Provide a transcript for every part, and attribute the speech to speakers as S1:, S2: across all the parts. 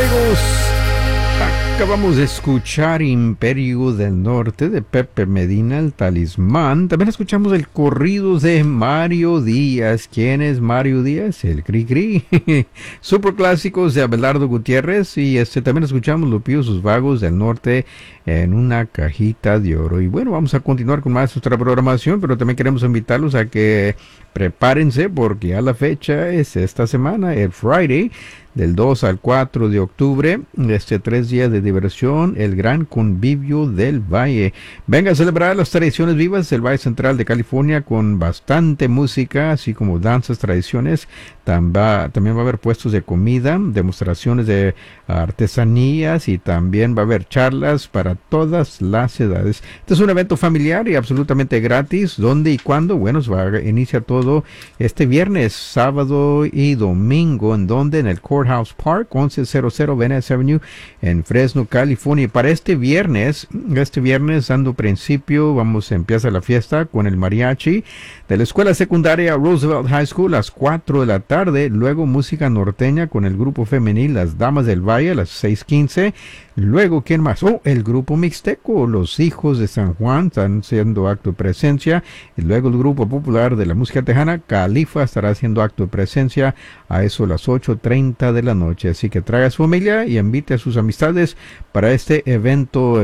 S1: amigos? Acabamos de escuchar Imperio del Norte de Pepe Medina, el Talismán. También escuchamos el corrido de Mario Díaz. ¿Quién es Mario Díaz? El Cri Cri. Superclásicos de Abelardo Gutiérrez. Y también escuchamos Los Piosos Vagos del Norte en una cajita de oro. Y bueno, vamos a continuar con más nuestra programación, pero también queremos invitarlos a que prepárense porque ya la fecha es esta semana, el Friday, del 2 al 4 de octubre, 3 días de diversión, el Gran Convivio del Valle. Venga a celebrar las tradiciones vivas del Valle Central de California con bastante música, así como danzas, tradiciones. También va a haber puestos de comida, demostraciones de artesanías y también va a haber charlas para todas las edades. Este es un evento familiar y absolutamente gratis. ¿Dónde y cuándo? Bueno, inicia todo este viernes, sábado y domingo. ¿En dónde? En el Courthouse Park, 1100 Venice Avenue, en Fresno, California. Y para este viernes, dando principio, empieza la fiesta con el mariachi de la escuela secundaria Roosevelt High School a las 4 de la tarde. Luego música norteña con el grupo femenil Las Damas del Valle a las 6:15. Luego, ¿quién más? El grupo mixteco, Los Hijos de San Juan, están haciendo acto de presencia. Y luego el grupo popular de la música tejana, Califa, estará haciendo acto de presencia a eso a las 8:30 de la noche. Así que traiga a su familia y invite a sus amistades para este evento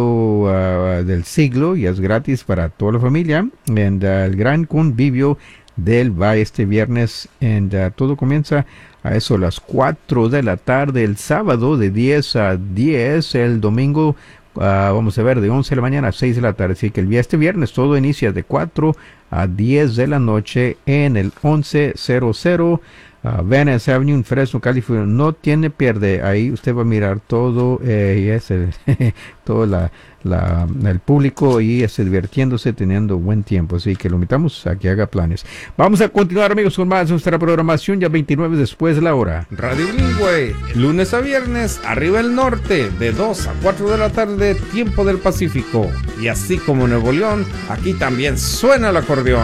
S1: del siglo, y es gratis para toda la familia. El Gran Convivio del Valle este viernes, todo comienza a eso a las 4 de la tarde, el sábado de 10 a 10, el domingo de 11 de la mañana a 6 de la tarde. Así que este viernes todo inicia de 4 a 10 de la noche en el 1100 Venice Avenue en Fresno, California. No tiene pierde, ahí usted va a mirar todo y es todo el público y divirtiéndose, teniendo buen tiempo. Así que lo invitamos a que haga planes. Vamos a continuar, amigos, con más de nuestra programación, ya 29 después de la hora.
S2: Radio Bilingüe, lunes a viernes, arriba el norte, de 2 a 4 de la tarde, tiempo del Pacífico. Y así como Nuevo León, aquí también suena el acordeón.